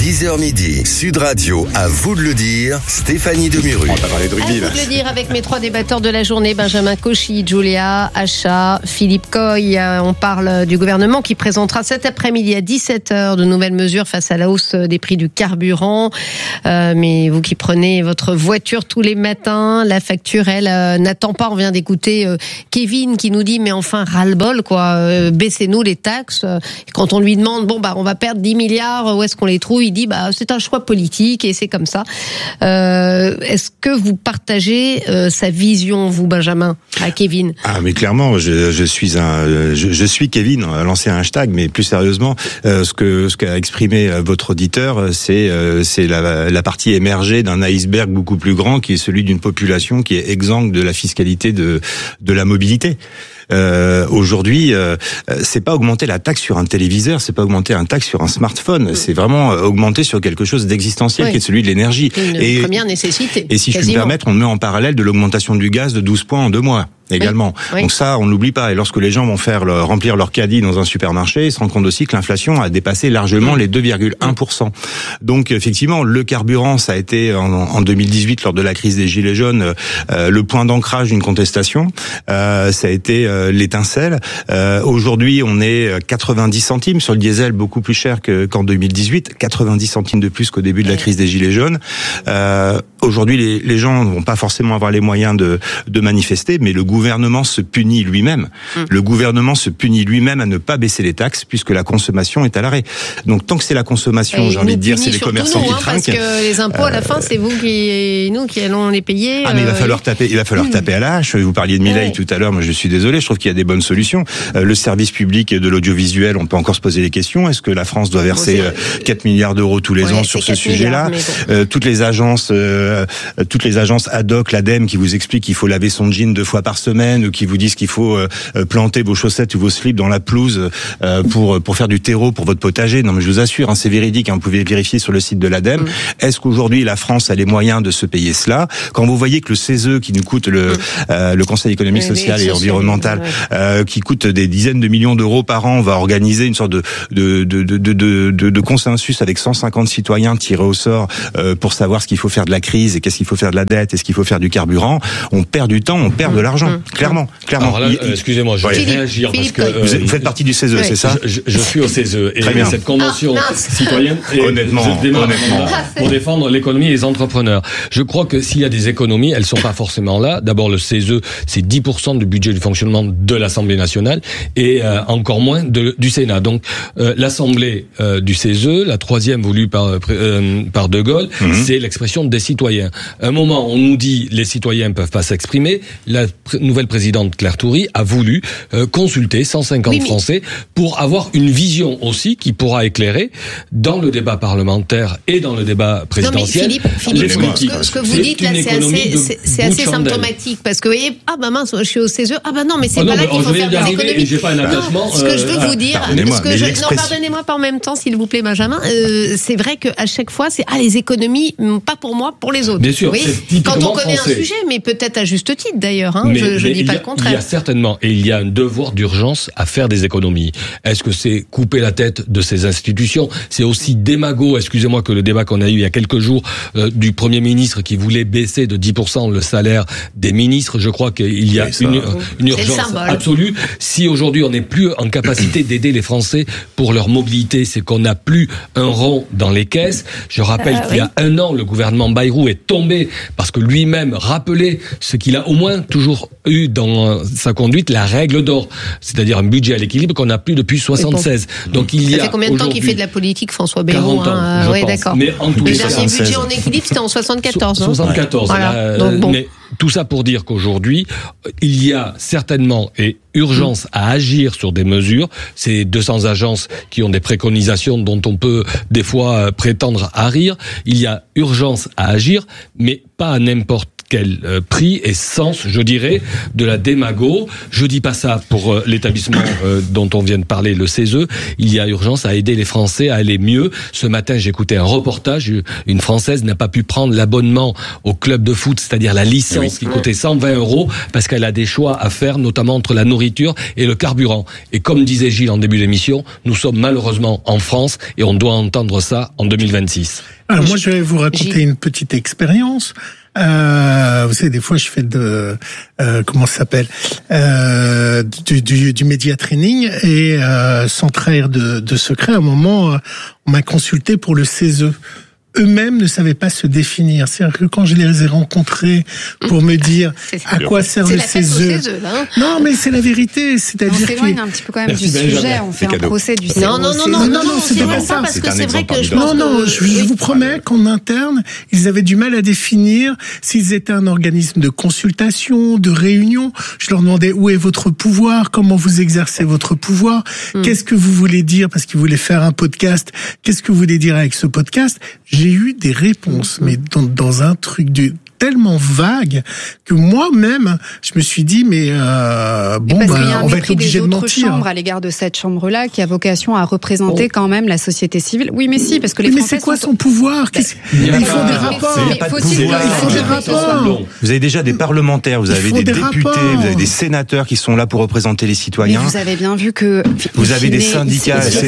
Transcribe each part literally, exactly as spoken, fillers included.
dix heures midi, Sud Radio, à vous de le dire, Stéphanie Demuru. On va parler de rugby, là. À vous de le dire avec mes trois débatteurs de la journée, Benjamin Cauchy, Julia Acha, Philippe Coy. On parle du gouvernement qui présentera cet après-midi à dix-sept heures de nouvelles mesures face à la hausse des prix du carburant. Euh, mais vous qui prenez votre voiture tous les matins, la facture, elle, euh, n'attend pas. On vient d'écouter euh, Kevin qui nous dit, mais enfin, ras-le-bol, quoi. Euh, baissez-nous les taxes. Et quand on lui demande, bon, bah, on va perdre dix milliards, où est-ce qu'on les trouve? Il dit, bah, c'est un choix politique et c'est comme ça. Euh, est-ce que vous partagez euh, sa vision, vous, Benjamin, à Kevin? Ah, mais clairement, je, je suis un, je, je suis Kevin. On a lancé un hashtag, mais plus sérieusement, euh, ce que ce qu'a exprimé votre auditeur, c'est euh, c'est la, la partie émergée d'un iceberg beaucoup plus grand, qui est celui d'une population qui est exsangue de la fiscalité de de la mobilité. Euh, aujourd'hui, euh, c'est pas augmenter la taxe sur un téléviseur, c'est pas augmenter un taxe sur un smartphone, c'est vraiment augmenter sur quelque chose d'existentiel, oui, qui est celui de l'énergie. Une et, première nécessité. Et si quasiment. Je puis me permettre, on met en parallèle de l'augmentation du gaz de douze points en deux mois. Également. Oui, oui. Donc ça, on n'oublie pas. Et lorsque les gens vont faire le, remplir leur caddie dans un supermarché, ils se rendent compte aussi que l'inflation a dépassé largement les deux virgule un pour cent. Donc effectivement, le carburant, ça a été en, en deux mille dix-huit, lors de la crise des Gilets jaunes, euh, le point d'ancrage d'une contestation. Euh, ça a été euh, l'étincelle. Euh, aujourd'hui, on est quatre-vingt-dix centimes sur le diesel, beaucoup plus cher que, qu'en deux mille dix-huit. quatre-vingt-dix centimes de plus qu'au début de la crise des Gilets jaunes. Euh, aujourd'hui, les, les gens ne vont pas forcément avoir les moyens de, de manifester, mais le gouvernement Le gouvernement se punit lui-même. Mmh. Le gouvernement se punit lui-même à ne pas baisser les taxes puisque la consommation est à l'arrêt. Donc tant que c'est la consommation, et j'ai envie de dire, c'est les commerçants nous, qui hein, trinquent. Parce que les impôts, à la fin, c'est vous qui, nous qui allons les payer. Ah, mais il va euh... falloir taper, il va falloir mmh. taper à la hache. Vous parliez de Milei ouais. tout à l'heure. Moi, je suis désolé. Je trouve qu'il y a des bonnes solutions. Euh, le service public de l'audiovisuel, on peut encore se poser les questions. Est-ce que la France doit verser euh, quatre milliards d'euros tous les ouais, ans sur ce sujet-là? Bon. euh, Toutes les agences, euh, toutes les agences ad hoc, l'ADEME, qui vous explique qu'il faut laver son jean deux fois par semaine, ou qui vous disent qu'il faut euh, planter vos chaussettes ou vos slips dans la pelouse euh, pour pour faire du terreau pour votre potager. Non, mais je vous assure, hein, c'est véridique. Hein, vous pouvez vérifier sur le site de l'ADEME. Mmh. Est-ce qu'aujourd'hui la France a les moyens de se payer cela? Quand vous voyez que le C E S E, qui nous coûte le mmh. euh, le Conseil économique, oui, social et environnemental, ouais. euh, qui coûte des dizaines de millions d'euros par an, va organiser une sorte de de de de de, de, de consensus avec cent cinquante citoyens tirés au sort euh, pour savoir ce qu'il faut faire de la crise et qu'est-ce qu'il faut faire de la dette et ce qu'il faut faire du carburant. On perd du temps, on perd mmh. de l'argent, mmh. clairement, clairement. Alors là, euh, excusez-moi, je vais Philippe, réagir Philippe, parce que euh, vous faites partie du C E S E, oui. c'est ça? je, je, je suis au C E S E et Très bien. Cette convention ah, citoyenne est honnêtement, honnêtement. pour défendre l'économie et les entrepreneurs. Je crois que s'il y a des économies, elles sont pas forcément là. D'abord, le C E S E, c'est dix pour cent du budget du fonctionnement de l'Assemblée nationale et euh, encore moins de, du Sénat. Donc, euh, l'Assemblée euh, du C E S E, la troisième voulue par euh, par De Gaulle, mm-hmm. c'est l'expression des citoyens. À un moment, on nous dit les citoyens peuvent pas s'exprimer. La pr- nouvelle présidente Claire Toury a voulu euh, consulter cent cinquante oui, mais... Français pour avoir une vision aussi qui pourra éclairer dans le débat parlementaire et dans le débat présidentiel. Non mais Philippe, Philippe ce, que, ce que vous c'est dites là, c'est assez, c'est, c'est assez symptomatique parce que vous voyez, ah bah mince, je suis au C E S E, ah bah non, mais c'est oh pas non, là qu'il faut faire des économies. J'ai pas un attachement. Non, ce que je veux euh, vous dire, pardonnez-moi, ce que je, non, pardonnez-moi pas en même temps, s'il vous plaît, Benjamin. Euh, c'est vrai qu'à chaque fois, c'est ah les économies, pas pour moi, pour les autres. Bien sûr. Oui, quand on connaît français. un sujet, mais peut-être à juste titre d'ailleurs. Hein, mais, je, je mais dis pas a, le contraire. Il y a certainement, et il y a un devoir d'urgence à faire des économies. Est-ce que c'est couper la tête de ces institutions? C'est aussi démago, excusez-moi, que le débat qu'on a eu il y a quelques jours euh, du Premier ministre qui voulait baisser de dix pour cent le salaire des ministres. Je crois qu'il y a oui, une, une urgence absolue. Si aujourd'hui on n'est plus en capacité d'aider les Français pour leur mobilité, c'est qu'on n'a plus un rond dans les caisses. Je rappelle euh, qu'il oui. y a un an, le gouvernement Bayrou est tombé parce que lui-même rappelait ce qu'il a au moins toujours eu dans sa conduite, la règle d'or, c'est-à-dire un budget à l'équilibre qu'on n'a plus depuis soixante-seize. Bon. Donc il y a ça fait combien de temps qu'il fait de la politique, François Bayrou? quarante ans, hein, je oui, pense. D'accord. Mais en tout le dernier budget en équilibre, c'était en soixante-quatorze. So- soixante-quatorze. Voilà. Là, Donc, bon. Mais tout ça pour dire qu'aujourd'hui, il y a certainement et urgence à agir sur des mesures. Ces deux cents agences qui ont des préconisations dont on peut des fois prétendre à rire. Il y a urgence à agir, mais pas à n'importe quel euh, prix et sens, je dirais, de la démago. Je dis pas ça pour euh, l'établissement euh, dont on vient de parler, le C E S E. Il y a urgence à aider les Français à aller mieux. Ce matin, j'écoutais un reportage. Une Française n'a pas pu prendre l'abonnement au club de foot, c'est-à-dire la licence oui. qui coûtait cent vingt euros, parce qu'elle a des choix à faire, notamment entre la nourriture et le carburant. Et comme disait Gilles en début d'émission, nous sommes malheureusement en France et on doit entendre ça en deux mille vingt-six. Alors moi, je vais vous raconter une petite expérience. Euh, vous savez, des fois, je fais de euh, comment ça s'appelle euh, du, du, du média training et euh, sans trahir de, de secret, à un moment, euh, on m'a consulté pour le C E S E. Eux-mêmes ne savaient pas se définir. C'est-à-dire que quand je les ai rencontrés pour me dire à quoi sert le C E S E, non, mais c'est la vérité. C'est-à-dire on s'éloigne un petit peu quand même du sujet. On fait un procès du C E S E. Non, non, non, non, non, non, c'est pas ça. Parce que c'est vrai que je non, non, je vous promets qu'en interne, ils avaient du mal à définir s'ils étaient un organisme de consultation, de réunion. Je leur demandais où est votre pouvoir, comment vous exercez votre pouvoir, qu'est-ce que vous voulez dire, parce qu'ils voulaient faire un podcast. Qu'est-ce que vous voulez dire avec ce podcast? J'ai eu des réponses, mais dans, dans un truc de tellement vague que moi-même, je me suis dit, mais euh, bon, bah, bah, on va être obligé de mentir. Parce qu'il y a un mépris des autres chambres à l'égard de cette chambre-là qui a vocation à représenter oh. quand même la société civile. Oui, mais si, parce que les oui, Français mais c'est quoi sont... son pouvoir? Bah, il, il faut des rapports. Il faut des rapports. Vous avez déjà des parlementaires, vous avez des, des députés, rapports. Vous avez des sénateurs qui sont là pour représenter les citoyens. Mais vous avez bien vu que... Vous avez des syndicats, les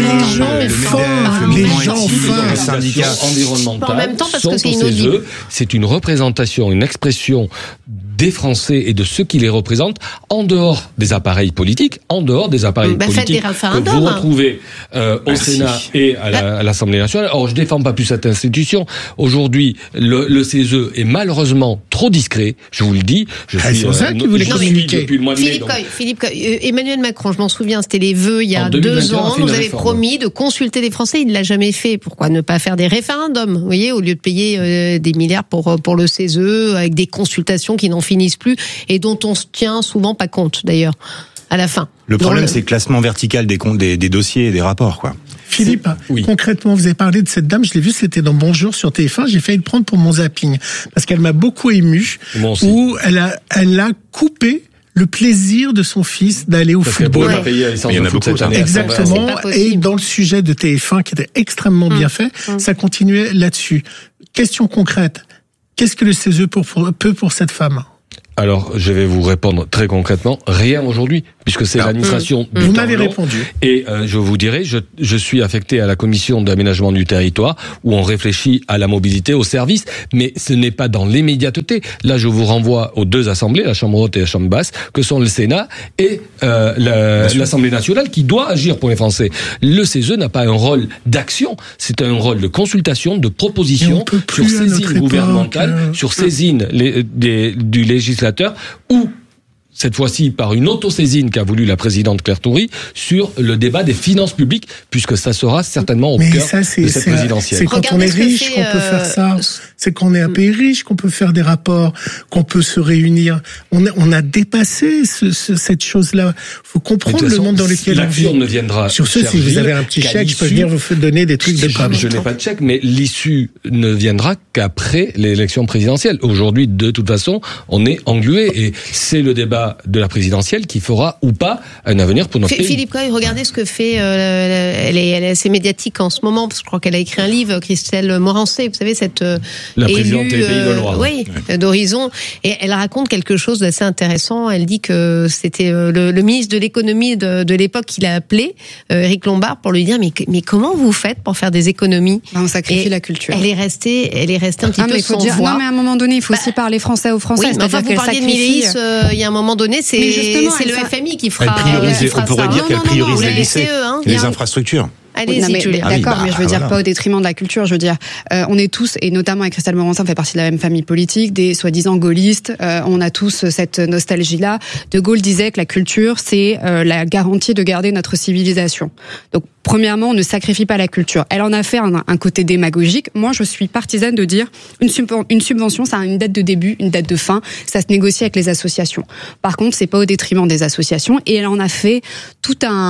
gens les syndicats environnementaux. En même temps, parce que c'est inaudible. C'est une représentation, une expression des Français et de ceux qui les représentent en dehors des appareils politiques, en dehors des appareils bah, politiques que vous retrouvez euh, au Merci. Sénat et à, la, à l'Assemblée nationale. Or, je défends pas plus cette institution. Aujourd'hui, le, le C E S E est malheureusement trop discret. Je vous le dis. Je ah, suis c'est ça euh, qui voulait communiquer. Depuis le mois de Philippe mai. Coy, Philippe Coy, euh, Emmanuel Macron, je m'en souviens, c'était les vœux il y a deux ans. Nous avait promis de consulter les Français. Il ne l'a jamais fait. Pourquoi ne pas faire des référendums? Vous voyez, au lieu de payer euh, des milliards pour pour le C E S E avec des consultations qui n'en finissent plus et dont on se tient souvent pas compte d'ailleurs à la fin. Le problème, le... c'est le classement vertical des, des, des dossiers et des rapports, quoi. Philippe, oui. Concrètement, vous avez parlé de cette dame, je l'ai vue, c'était dans Bonjour sur T F un, j'ai failli le prendre pour mon zapping, parce qu'elle m'a beaucoup ému, où elle a, elle a coupé le plaisir de son fils d'aller au parce football. Ouais. Payer il y en a beaucoup cette année. Exactement. Et dans le sujet de T F un, qui était extrêmement mmh. bien fait, mmh. ça continuait là-dessus. Question concrète. Qu'est-ce que le C E S E peut pour, peut pour cette femme? Alors, je vais vous répondre très concrètement. Rien aujourd'hui, puisque c'est ah, l'administration mmh. du Vous temps m'avez long. répondu. Et euh, je vous dirai, je, je suis affecté à la commission d'aménagement du territoire, où on réfléchit à la mobilité, au service, mais ce n'est pas dans l'immédiateté. Là, je vous renvoie aux deux assemblées, la Chambre haute et la Chambre basse, que sont le Sénat et euh, la, l'Assemblée nationale, qui doit agir pour les Français. Le C E S E n'a pas un rôle d'action, c'est un rôle de consultation, de proposition sur saisine gouvernementale, époque. sur saisine les, des, du législateur, ou cette fois-ci par une autosaisine qu'a voulu la présidente Claire Toury sur le débat des finances publiques, puisque ça sera certainement au Mais cœur ça, c'est, de cette c'est, présidentielle. C'est quand Regardez on est riche fait, qu'on peut euh... faire ça. C'est quand on est un pays riche qu'on peut faire des rapports, qu'on peut se réunir. On a, on a dépassé ce, ce, cette chose-là. Il faut comprendre le monde dans lequel on vit. Ne viendra sur ce, si vous avez un petit chèque, je peux venir vous donner des trucs de pas. Je n'ai pas de chèque, mais l'issue ne viendra qu'après l'élection présidentielle. Aujourd'hui, de toute façon, on est englué et c'est le débat de la présidentielle qui fera ou pas un avenir pour notre F- pays. Philippe Coy, regardez ce que fait, euh, elle, est, elle est assez médiatique en ce moment, parce que je crois qu'elle a écrit un livre, Christelle Morancé, vous savez, cette euh, la élue, présidente des Pays de Loire. Euh, oui, ouais. d'Horizon, et elle raconte quelque chose d'assez intéressant. Elle dit que c'était euh, le, le ministre de l'économie de, de l'époque qui l'a appelé, euh, Éric Lombard, pour lui dire mais, mais comment vous faites pour faire des économies? On sacrifie et la culture. Elle est restée, elle est restée un petit ah, peu mais faut sans dire, voix. Non, mais à un moment donné, il faut bah, aussi parler français aux Français. Oui, mais enfin, vous parliez de milice, euh, il y a un moment donné, c'est c'est le F M I qui fera. Elle priorise, qui fera on pourrait ça. dire non, qu'elle non, priorise non, les lycées, hein, les un... infrastructures. Allez-y, non, mais, Julia. D'accord, ah oui, bah, mais je veux dire voilà. pas au détriment de la culture. Je veux dire, euh, on est tous, et notamment avec Christelle Morancé, on fait partie de la même famille politique, des soi-disant gaullistes. Euh, on a tous cette nostalgie-là. De Gaulle disait que la culture, c'est euh, la garantie de garder notre civilisation. Donc, premièrement, on ne sacrifie pas la culture. Elle en a fait un, un côté démagogique. Moi, je suis partisane de dire une, sub- une subvention, ça a une date de début, une date de fin. Ça se négocie avec les associations. Par contre, c'est pas au détriment des associations. Et elle en a fait tout un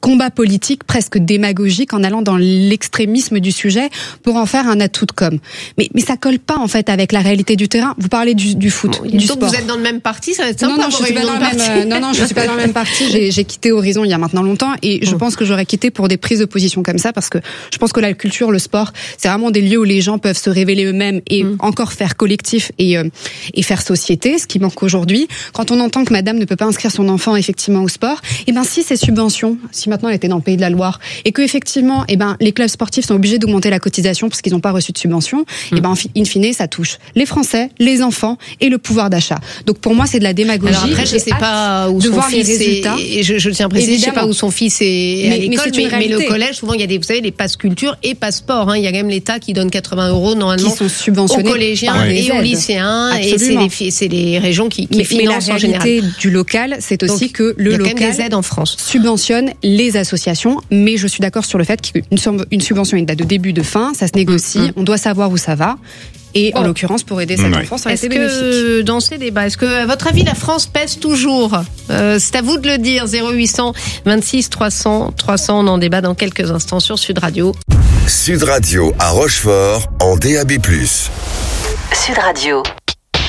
combat politique presque démagogique en allant dans l'extrémisme du sujet pour en faire un atout de com. Mais, mais ça colle pas en fait avec la réalité du terrain. Vous parlez du, du foot, bon, du donc sport. Vous êtes dans le même parti, ça va être sympa. Non, non, je suis pas dans le même. Euh, non, non, je suis pas dans le même parti. J'ai, j'ai quitté Horizon il y a maintenant longtemps et je pense que j'aurais quitté pour des prises de position comme ça parce que je pense que la culture, le sport, c'est vraiment des lieux où les gens peuvent se révéler eux-mêmes et mmh. encore faire collectif et euh, et faire société, ce qui manque aujourd'hui. Quand on entend que Madame ne peut pas inscrire son enfant effectivement au sport, et ben si ces subventions, si maintenant elle était dans le Pays de la Loire et que effectivement, et ben les clubs sportifs sont obligés d'augmenter la cotisation parce qu'ils n'ont pas reçu de subvention, mmh. et ben in fine ça touche les Français, les enfants et le pouvoir d'achat. Donc pour moi c'est de la démagogie. Alors après je sais pas où de son voir fils les résultats. Et je, je tiens à préciser, je sais pas où son fils est mais, à l'école, mais, mais, mais le collège souvent il y a des, vous savez, les passes culture et passes sport. Hein, il y a quand même l'État qui donne quatre-vingts euros normalement qui sont subventionnés aux collégiens et aux lycéens. Absolument. Et c'est les, c'est les régions qui, qui mais, financent mais en général. La réalité du local, c'est aussi Donc, que le il y a local quand même des aides en France. Subventionne les associations. Mais je suis d'accord sur le fait qu'une une subvention, une date de début, de fin, ça se négocie. Mmh. On doit savoir où ça va. Et bon. en l'occurrence, pour aider cet ouais. enfant, ça a été bénéfique. Est-ce que, dans ces débats, est-ce que, à votre avis, la France pèse toujours euh, C'est à vous de le dire. zéro huit cent vingt-six trois cents trois cents, on en débat dans quelques instants sur Sud Radio. Sud Radio à Rochefort, en D A B plus. Sud Radio.